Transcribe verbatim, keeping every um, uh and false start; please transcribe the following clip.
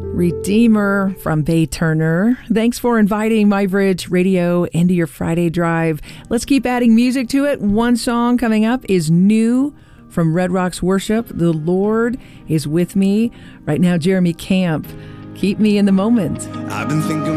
Redeemer from Bay Turner. Thanks for inviting My Bridge Radio into your Friday drive. Let's keep adding music to it. One song coming up is New from Red Rocks Worship. The Lord is with me. Right now, Jeremy Camp. Keep me in the moment. I've been thinking